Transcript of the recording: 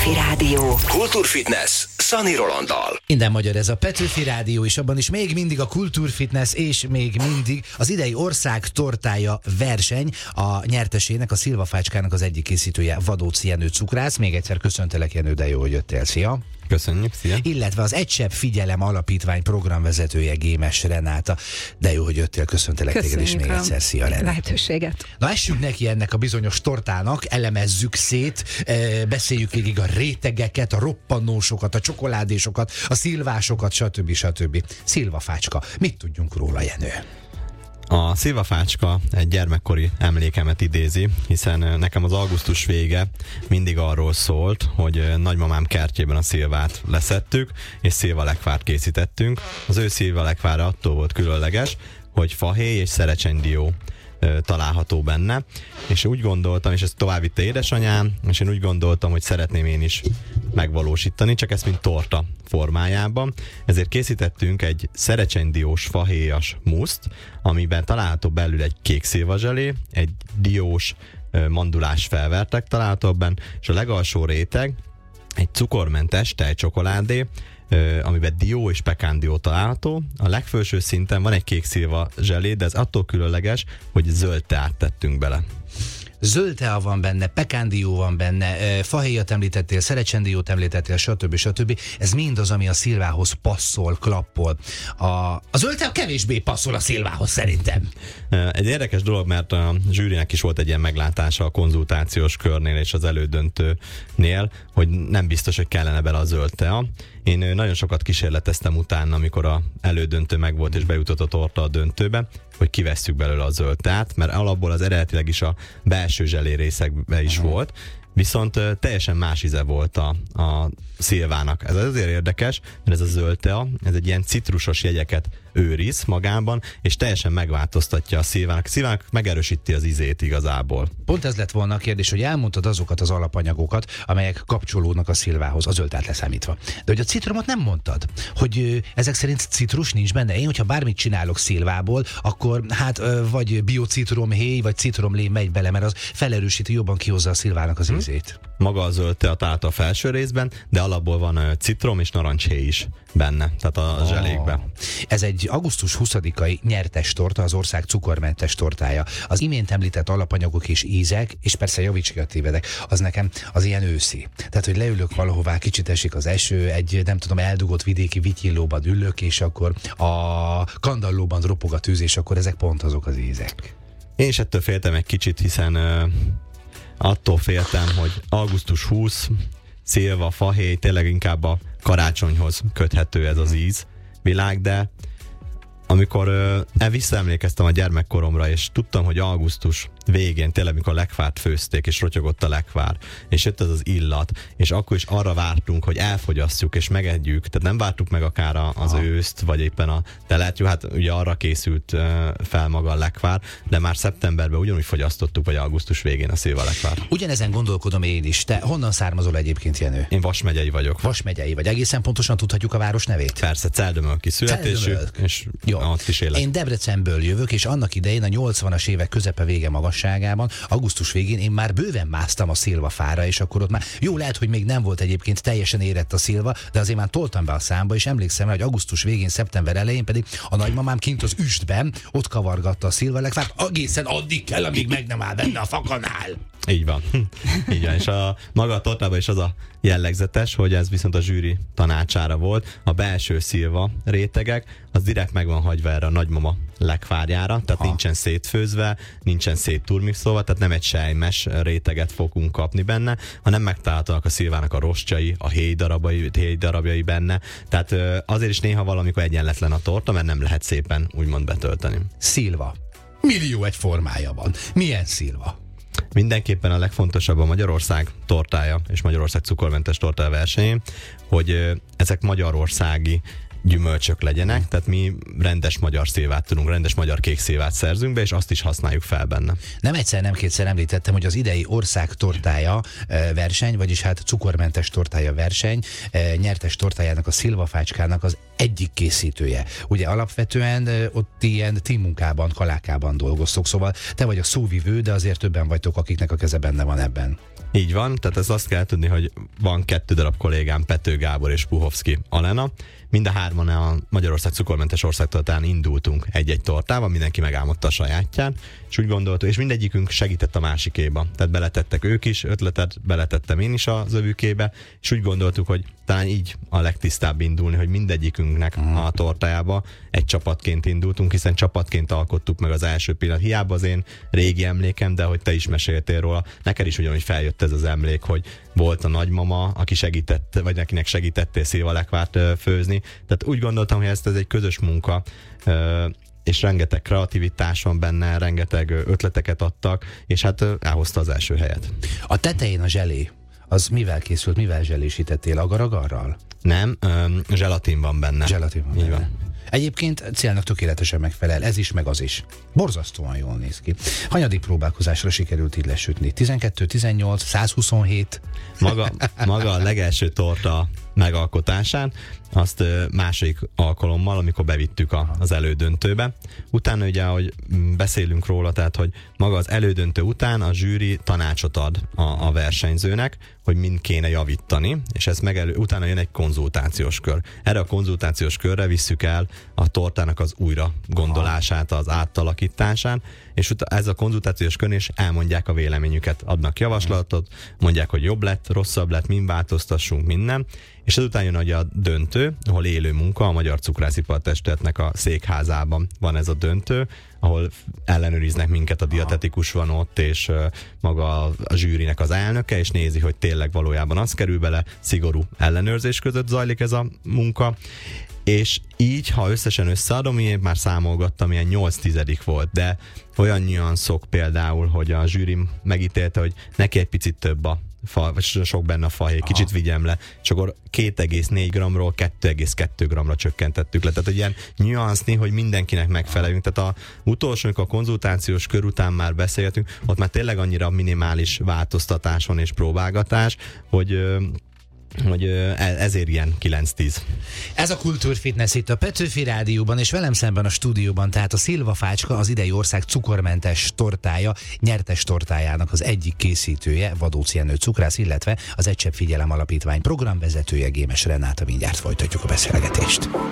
Petőfi Rádió. Kultúrfitness Szani Rolanddal. Minden magyar ez a Petőfi Rádió, és abban is még mindig a kultúrfitness, és még mindig az idei ország tortája verseny. A nyertesének, a Szilvafácskának az egyik készítője Vadóc Jenő cukrász. Még egyszer köszöntelek, Jenő, de jó, hogy jöttél. Szia! Köszönjük, szia! Illetve az Egysebb Figyelem Alapítvány programvezetője Gémes Renáta. De jó, hogy jöttél, köszöntelek téged, és még egyszer szia, Renáta. Lehetőséget. Na, essünk neki ennek a bizonyos tortának, elemezzük szét, beszéljük végig a rétegeket, a roppannósokat, a csokoládésokat, a szilvásokat, stb. Szilvafácska. Mit tudjunk róla, Jenő? A szilvafácska egy gyermekkori emlékemet idézi, hiszen nekem az augusztus vége mindig arról szólt, hogy nagymamám kertjében a szilvát leszettük, és szilvalekvárt készítettünk. Az ő szilvalekvára attól volt különleges, hogy fahéj és szerecsendió található benne, és úgy gondoltam, és ezt tovább vitte édesanyám, és én úgy gondoltam, hogy szeretném én is megvalósítani, csak ezt mint torta formájában. Ezért készítettünk egy szerecsendiós fahéjas muszt, amiben található belül egy kék szilvazselé, egy diós mandulás felvertek található benne, és a legalsó réteg egy cukormentes tejcsokoládé, amiben dió és pekándió található. A legfelső szinten van egy kék szilva zselé, de ez attól különleges, hogy zöld teát tettünk bele. Zöld tea van benne, pekándió van benne, fahéjat említettél, szerecsendiót említettél, stb. Ez mind az, ami a szilvához passzol, klappol. A zöld tea kevésbé passzol a szilvához szerintem. Egy érdekes dolog, mert a zsűrinek is volt egy ilyen meglátása a konzultációs körnél és az elődöntőnél, hogy nem biztos, hogy kellene bele a zöld tea. Én nagyon sokat kísérleteztem utána, amikor a elődöntő megvolt és bejutott a torta a döntőbe, hogy kivesszük belőle a zöld teát, mert alapból az eredetileg is a belső zselé részekben is volt, viszont teljesen más íze volt a szilvának. Ez azért érdekes, mert ez a zöld tea, ez egy ilyen citrusos jegyeket őriz magában, és teljesen megváltoztatja a szilvának. A szilvának megerősíti az ízét igazából. Pont ez lett volna a kérdés, hogy elmondtad azokat az alapanyagokat, amelyek kapcsolódnak a szilvához, a zöld teát leszámítva. De hogy a citromot nem mondtad, hogy ezek szerint citrus nincs benne. Én, hogyha bármit csinálok szilvából, akkor hát vagy biocitromhéj, vagy citromlé megy bele, mert az felerősíti, jobban kihozza a szilvának az ízét. Maga a zöld tea található a felső részben, de alapból van citrom és narancshéj is benne, tehát a zselékben. Ez egy augusztus 20-ai nyertes torta, az ország cukormentes tortája. Az imént említett alapanyagok és ízek, és persze javíts ki, a tévedek, az nekem az ilyen őszi. Tehát, hogy leülök valahová, kicsit esik az eső, egy nem tudom, eldugott vidéki vityillóban ülök, és akkor a kandallóban ropog a tűz, és akkor ezek pont azok az ízek. Én is ettől féltem egy kicsit, hiszen attól féltem, hogy augusztus 20, szilva, fahéj, tényleg inkább a karácsonyhoz köthető ez az íz világ, de amikor visszaemlékeztem a gyermekkoromra, és tudtam, hogy augusztus végén, tényleg mikor lekvárt főzték, és rotyogott a lekvár, és jött ez az illat, és akkor is arra vártunk, hogy elfogyasztjuk, és megedjük, tehát nem vártuk meg akár az őszt, vagy éppen a telet, jó, hát ugye arra készült fel maga a lekvár, de már szeptemberben ugyanúgy fogyasztottuk, vagy augusztus végén a szilvalekvár. Ugyanezen gondolkodom én is. Te honnan származol egyébként, Jenő? Én Vas megyei vagyok. Vas megyei vagy. Egészen pontosan tudhatjuk a város nevét? Persze, Celldömölki születésű, és ott is élek. Én Debrecenből jövök, és annak idején a 80-as évek közepe vége magasságában, augusztus végén én már bőven másztam a szilvafára, és akkor ott már jó, lehet, hogy még nem volt egyébként teljesen érett a szilva, de azért már toltam be a számba, és emlékszem, hogy augusztus végén, szeptember elején pedig a nagymamám kint az üstben ott kavargatta a szilvalekvárt, egészen addig kell, amíg meg nem áll benne a fakanál. Így van. Így van. És maga a tortában is az a jellegzetes, hogy ez viszont a zsűri tanácsára volt. A belső szilva rétegek, az direkt meg van hagyva erre a nagymama lekvárjára, tehát nincsen szétfőzve, nincsen szétturmixolva, tehát nem egy sejmes réteget fogunk kapni benne, hanem megtalálhatóak a szilvának a rostjai, a héj darabjai benne. Tehát azért is néha valamikor egyenletlen a torta, mert nem lehet szépen úgymond betölteni. Szilva. Millió egy formája van. Milyen szilva? Mindenképpen a legfontosabb a Magyarország tortája és Magyarország cukormentes tortája versenyén, hogy ezek magyarországi gyümölcsök legyenek, tehát mi rendes magyar szilvát tudunk, rendes magyar kék szilvát szerzünk be, és azt is használjuk fel benne. Nem egyszer, nem kétszer említettem, hogy az idei ország tortája verseny, vagyis hát cukormentes tortája verseny, nyertes tortájának, a szilvafácskának az egyik készítője. Ugye alapvetően ott ilyen teammunkában, kalákában dolgoztok, szóval te vagy a szóvivő, de azért többen vagytok, akiknek a keze benne van ebben. Így van, tehát ezt azt kell tudni, hogy van 2 darab kollégám, Pető Gábor és Puhovszki Alena. Mind a hárman a Magyarország cukormentes országtortán indultunk egy-egy tortával, mindenki megálmodta a sajátján, és úgy gondoltuk, és mindegyikünk segített a másikéba. Tehát beletettek ők is ötletet, beletettem én is az övükébe, és úgy gondoltuk, hogy talán így a legtisztább indulni, hogy mindegyikünknek a tortájába egy csapatként indultunk, hiszen csapatként alkottuk meg az első pillanat. Hiába az én régi emlékem, de hogy te is meséltél róla, neked is ugyanúgy feljött ez az emlék, hogy volt a nagymama, aki segített, vagy nekinek segítettél szilvalekvárt főzni. Tehát úgy gondoltam, hogy ez egy közös munka, és rengeteg kreativitás van benne, rengeteg ötleteket adtak, és hát elhozta az első helyet. A tetején a zselé, az mivel készült, mivel zselésítettél? Agar-agarral? Nem, zselatin van benne. Zselatin van Így benne. van. Egyébként célnak tökéletesen megfelel, ez is, meg az is. Borzasztóan jól néz ki. Hanyadik próbálkozásra sikerült így lesütni? 12, 18, 127? Maga a legelső torta megalkotásán, azt második alkalommal, amikor bevittük az elődöntőbe. Utána ugye, ahogy beszélünk róla, tehát, hogy maga az elődöntő után a zsűri tanácsot ad a versenyzőnek, hogy mind kéne javítani, és ez utána jön egy konzultációs kör. Erre a konzultációs körre visszük el a tortának az újra gondolását, az átalakításán, és ez a konzultációs kör is elmondják a véleményüket, adnak javaslatot, mondják, hogy jobb lett, rosszabb lett, mind változtassunk, minden, és ezután jön ugye a döntő, ahol élő munka, a Magyar Cukrászipar Testületnek a székházában van ez a döntő, ahol ellenőriznek minket, a dietetikus van ott, és maga a zsűrinek az elnöke, és nézi, hogy tényleg valójában az kerül bele, szigorú ellenőrzés között zajlik ez a munka, és így, ha összesen összeadom, én már számolgattam, ilyen 8/10 volt, de olyan nüanszok például, hogy a zsűri megítélte, hogy neki egy picit több a fa, vagy sok benne a fahéj, kicsit vigyem le, és akkor 2,4 g-ról 2,2 g-ra csökkentettük le. Tehát egy ilyen nüanszni, hogy mindenkinek megfeleljünk. Tehát a utolsó, a konzultációs kör után már beszéltünk, ott már tényleg annyira minimális változtatás van és próbálgatás, hogy ezért ilyen 9-10. Ez a Kultúrfitness itt a Petőfi Rádióban, és velem szemben a stúdióban, tehát a szilvafácska, az idei ország cukormentes tortája, nyertes tortájának az egyik készítője, Vadóci Jenő cukrász, illetve az Egy Csepp Figyelem Alapítvány programvezetője, Gémes Renáta. Mindjárt folytatjuk a beszélgetést.